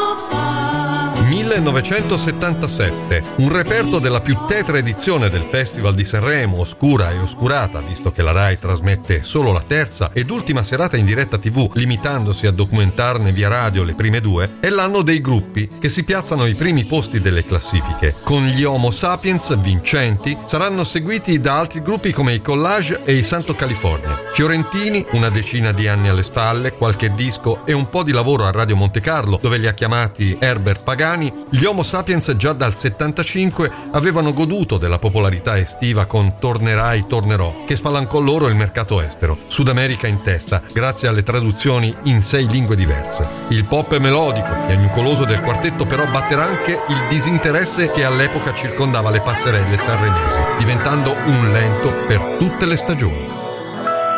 1977, un reperto della più tetra edizione del Festival di Sanremo, oscura e oscurata, visto che la Rai trasmette solo la terza ed ultima serata in diretta TV, limitandosi a documentarne via radio le prime due, è l'anno dei gruppi che si piazzano ai primi posti delle classifiche. Con gli Homo Sapiens vincenti saranno seguiti da altri gruppi come i Collage e i Santo California. Fiorentini, una decina di anni alle spalle, qualche disco e un po' di lavoro a Radio Monte Carlo, dove li ha chiamati Herbert Pagani, gli Homo Sapiens già dal 75 avevano goduto della popolarità estiva con Tornerai, tornerò, che spalancò loro il mercato estero, Sud America in testa, grazie alle traduzioni in 6 lingue diverse. Il pop melodico, piagnucoloso del quartetto però batterà anche il disinteresse che all'epoca circondava le passerelle sanremesi, diventando un lento per tutte le stagioni.